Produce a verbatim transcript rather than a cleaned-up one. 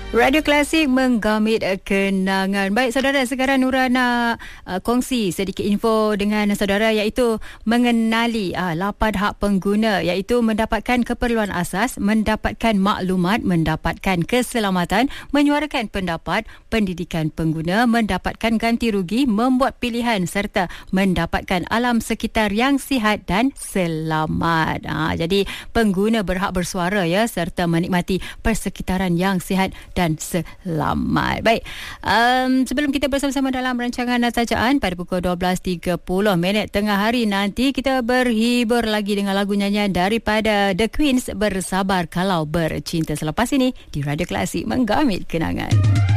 Radio Klasik menggamit kenangan. Baik saudara, sekarang Nura nak uh, kongsi sedikit info dengan saudara, iaitu mengenali uh, lapan hak pengguna, iaitu mendapatkan keperluan asas, mendapatkan maklumat, mendapatkan keselamatan, menyuarakan pendapat, pendidikan pengguna, mendapatkan ganti rugi, membuat pilihan serta mendapatkan alam sekitar yang sihat dan selamat. Uh, jadi pengguna berhak bersuara ya, serta menikmati persekitaran yang sihat dan selamat. Baik, um, sebelum kita bersama-sama dalam rancangan Tajaan pada pukul dua belas tiga puluh minit tengah hari nanti, kita berhibur lagi dengan lagu nyanyian daripada The Queens, Bersabar Kalau Bercinta. Selepas ini di Radio Klasik menggamit kenangan.